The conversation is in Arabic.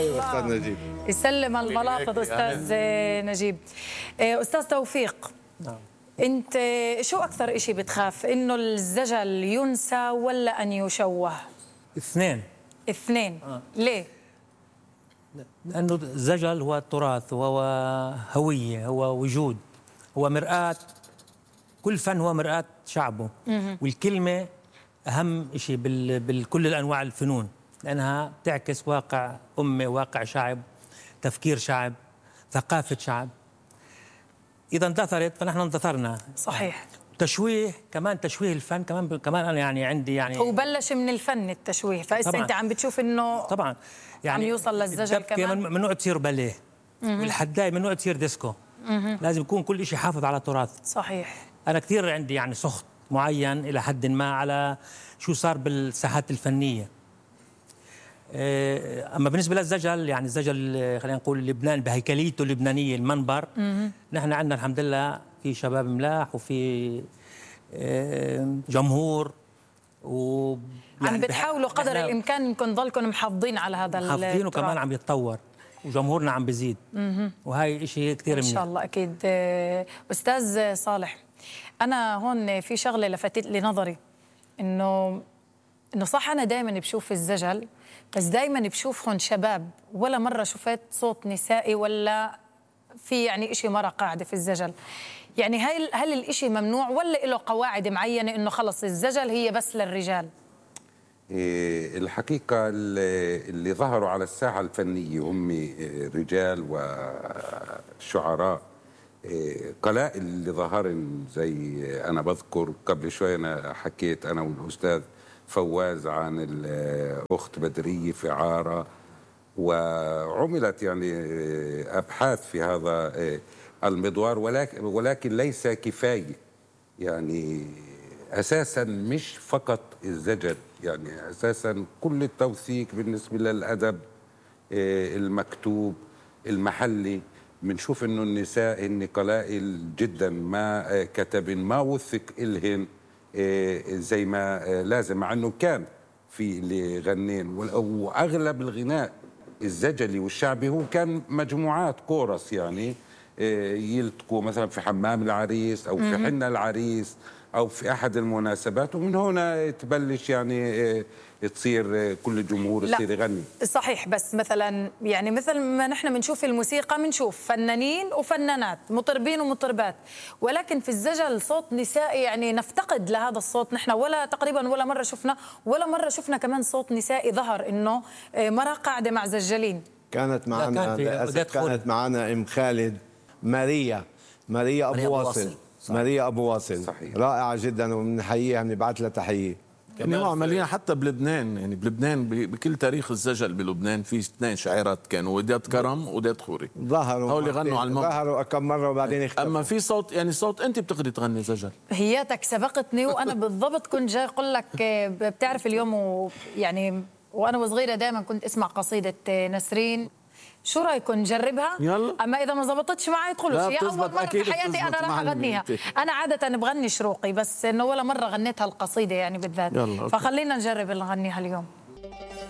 أستاذ نجيب. يسلم البلاطة أستاذ نجيب. أستاذ توفيق، نعم. أنت شو أكثر إشي بتخاف، إنه الزجل ينسى ولا أن يشوه؟ اثنين. ليه؟ لأنه الزجل هو تراث، وهو هوية، هو وجود، هو مرآة. كل فن هو مرآة شعبه. والكلمة أهم شيء بكل الأنواع الفنون، لأنها تعكس واقع أمة، واقع شعب، تفكير شعب، ثقافة شعب. إذا اندثرت فنحن اندثرنا. صحيح. تشويه كمان، تشويه الفن كمان أنا يعني عندي يعني وبلش من الفن التشويه، فإذا أنت عم بتشوف إنه طبعا يعني عم يوصل للزجل كمان. من نوع تصير باليه، والحداي من نوع تصير ديسكو. لازم يكون كل شيء حافظ على تراث. صحيح. أنا كثير عندي يعني سخط معين إلى حد ما على شو صار بالساحات الفنية. أما بالنسبة للزجل، يعني الزجل خلينا نقول لبنان بهيكليته اللبنانية، المنبر، نحن عندنا الحمد لله في شباب ملاح، وفي جمهور، عم بتحاولوا قدر الإمكان إنكم ضلكم محافظين على هذا محافظين، وكمان عم يتطور، وجمهورنا عم بيزيد. وهي شيء كثير منيح إن شاء الله. أكيد. أستاذ صالح، أنا هون في شغلة لفتت لي نظري، إنه صح أنا دائما بشوف الزجل، بس دائما بشوفهم شباب، ولا مرة شفت صوت نسائي ولا في يعني إشي مرة قاعدة في الزجل. يعني هل الإشي ممنوع ولا له قواعد معينة إنه خلص الزجل هي بس للرجال؟ الحقيقة اللي ظهروا على الساحة الفنية هم رجال وشعراء قلائل اللي ظهرن. زي أنا بذكر قبل شوي أنا حكيت أنا والأستاذ فواز عن الأخت بدرية في عارة، وعملت يعني أبحاث في هذا المضوار، ولكن ليس كفاية. يعني أساسا مش فقط الزجل، يعني أساسا كل التوثيق بالنسبة للأدب المكتوب المحلي، بنشوف إنه النساء هن قلائل جدا ما كتبن ما وثق إلهن زي ما لازم، مع إنه كان في اللي غنين، وأغلب الغناء الزجلي والشعبي هو كان مجموعات كورس، يعني يلتقوا مثلا في حمام العريس أو في حنة العريس أو في أحد المناسبات، ومن هنا تبلش يعني تصير كل الجمهور يصير يغني. صحيح. بس مثلا يعني مثل ما نحن بنشوف الموسيقى، بنشوف فنانين وفنانات، مطربين ومطربات، ولكن في الزجل صوت نسائي يعني نفتقد لهذا الصوت نحن، ولا تقريبا ولا مرة شفنا كمان صوت نسائي ظهر إنه مرة قاعدة مع زجالين. كانت معنا أم خالد ماريا أبو واصل. ماريا أبو واصل صحيح. رائعة جدا، وبنحييها، بنبعث لها تحية. يعني هو عمليا حتى بلبنان، يعني بلبنان بكل تاريخ الزجل بلبنان في 2 شاعرات كانوا، وداد كرم وداد خوري، ظهروا اللي غنوا على الموقع، ظهروا كم مرة وبعدين اختفوا. أما في صوت، يعني صوت أنت بتقدري تغني زجل. هياتك سبقتني، وأنا بالضبط كنت جاي أقول لك، بتعرف اليوم يعني وأنا وصغيرة دائما كنت أسمع قصيدة نسرين. شو رايكم نجربها؟ يلا. اما اذا ما زبطتش معي ادخلوا، هي اول مره في حياتي انا راح اغنيها. انا عاده بغني شروقي، بس انه ولا مره غنيت هالقصيده يعني بالذات، فخلينا نجرب نغنيها اليوم.